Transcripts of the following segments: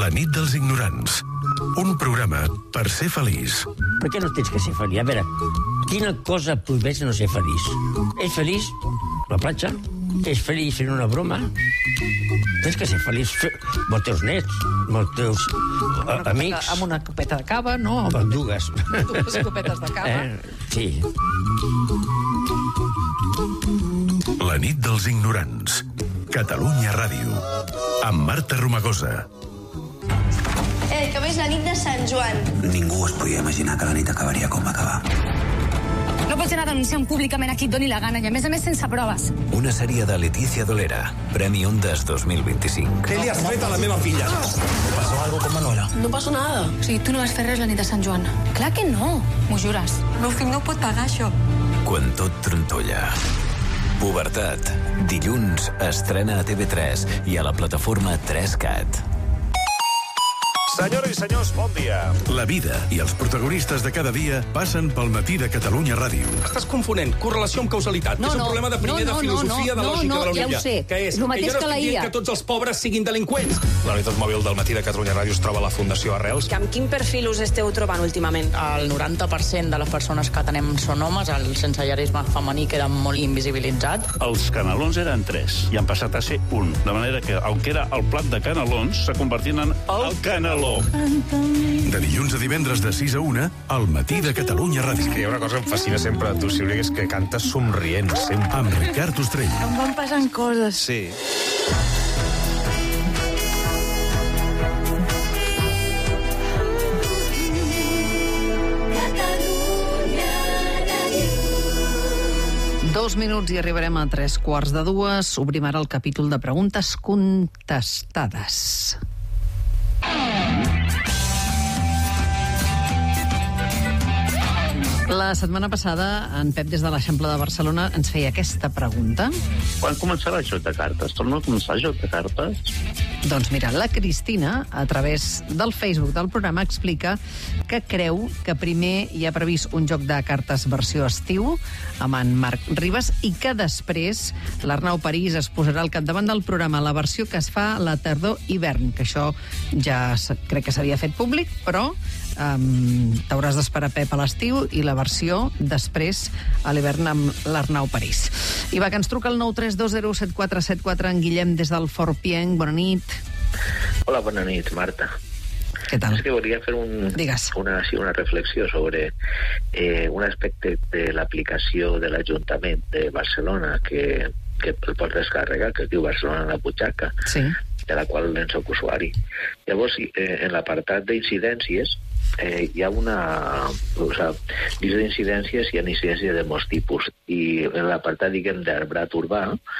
La nit dels ignorants. Un programa per ser feliç. Per què no tens que ser feliç? A veure, quina cosa prohibeix no ser feliç? Ets feliç? La platja? Ets feliç fent una broma? Tens que ser feliç amb els teus nets, amb els teus amics. Amb una copeta de cava, no? Amb dues. Dues copetes de cava. Sí. La nit dels ignorants. Catalunya Ràdio. Amb Marta Romagosa. Que ves la nit de Sant Joan. Ningú es podia imaginar que la nit acabaria com va acabar. No pots anar denunciant públicament a qui et doni la gana i a més sense proves. Una sèrie de Leticia Dolera, Premi Ondas 2025. Què li has fet a la meva filla? ¿Pasó algo con Manuela? No pasó nada. O sigui, tu no vas fer res la nit de Sant Joan. Clar que no, m'ho jures. El meu fill no pot pagar això. Quan tot trontolla. Pubertat. Dilluns estrena a TV3 i a la plataforma 3Cat. Senyores i senyors, bon dia. La vida i els protagonistes de cada dia passen pel matí de Catalunya Ràdio. Estàs confonent correlació amb causalitat. És un problema de primer de filosofia de lògica de la ja ho sé. Que és El mateix que jo no que la estic dient IA. que tots els pobres siguin delinqüents. La unitat mòbil del matí de Catalunya Ràdio es troba a la Fundació Arrels. Amb quin perfil us esteu trobant últimament? El 90% de les persones que tenem són homes, el sensellarisme femení queda molt invisibilitzat. Els canelons eren 3 i han passat a ser 1. De manera que, aunque era el plat de canelons, se convertien en el caneló. De dilluns a divendres de 6 a 1, al matí de Catalunya Ràdio. Hi ha una cosa que em fascina sempre de tu, Sílvia, que és que cantes somrient, sempre. Amb Ricard Ostrell. Em van passant coses. Sí. Dos minuts i arribarem a 3:45. Obrim ara el capítol de preguntes contestades. La setmana passada, en Pep, des de l'Eixample de Barcelona, ens feia aquesta pregunta. Quan començarà el joc de cartes? Torna a començar el joc de cartes? Doncs mira, la Cristina, a través del Facebook del programa, explica que creu que primer hi ha previst un joc de cartes versió estiu amb en Marc Ribas i que després l'Arnau París es posarà al capdavant del programa la versió que es fa la tardor-hivern, que això ja crec que s'havia fet públic, però t'hauràs d'esperar, Pep, a l'estiu i la versió després a l'hivern amb l'Arnau París. I va, que ens truca el 932074744 en Guillem des del Fort Pienc. Bona nit. Hola, bona nit, Marta. Què tal? És que volia fer una reflexió sobre un aspecte de l'aplicació de l'Ajuntament de Barcelona que el pot descarregar, que es diu Barcelona en la butxaca, sí, de la qual en soc usuari. Llavors, en l'apartat d'incidències, hi ha dins d'incidències hi ha incidències de molts tipus, i en l'apartat, diguem, d'arbrat urbà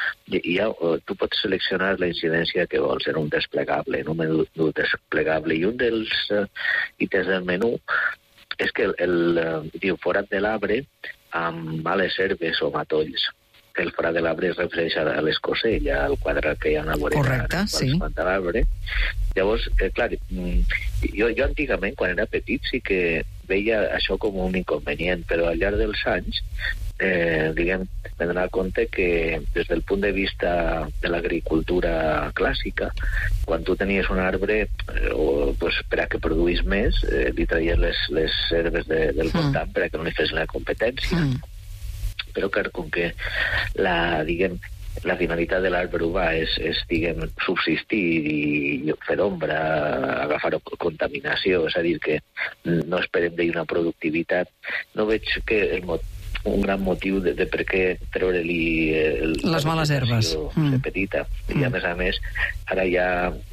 tu pots seleccionar la incidència que vols en un desplegable, en un menú desplegable, i un dels ítems del menú és que diu forat de l'arbre amb males herbes o matolls. El forat de l'arbre es refereix a l'escosell, al quadrat que hi ha a la vorera. Correcte, sí. De l'arbre. Llavors, clar, jo antigament, quan era petit, sí que veia això com un inconvenient, però al llarg dels anys, diguem, m'he donat compte que des del punt de vista de l'agricultura clàssica, quan tu tenies un arbre, per a que produís més, li traies les herbes del voltant per a que no li fes la competència. Però clar, com que la finalitat de l'arbre urbà és subsistir i fer ombra, agafar contaminació, és a dir, que no esperem d'ell una productivitat, no veig que un gran motiu de per què treure-li les males herbes petita. I a més, ara ja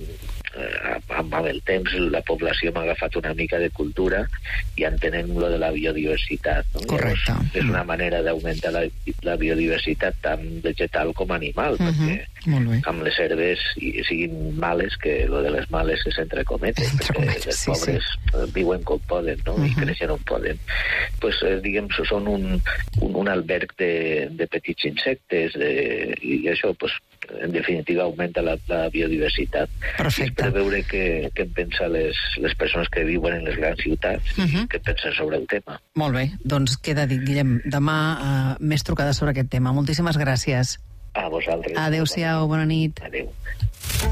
amb el temps la població m'ha agafat una mica de cultura i entenem lo de la biodiversitat, no? Correcte. Llavors, és una manera d'augmentar la biodiversitat tant vegetal com animal, perquè amb les herbes siguin males, que lo de les males és entre cometes, perquè les pobres viuen com poden, no? I creixen on poden. Pues, diguem, són un alberg de petits insectes i això, pues, en definitiva, augmenta la biodiversitat. Perfecte. Per veure què en pensen les persones que viuen en les grans ciutats i què pensen sobre el tema. Molt bé, doncs queda dit, Guillem. Demà més trucades sobre aquest tema. Moltíssimes gràcies. A vosaltres. Adéu-siau, bona nit. Adéu.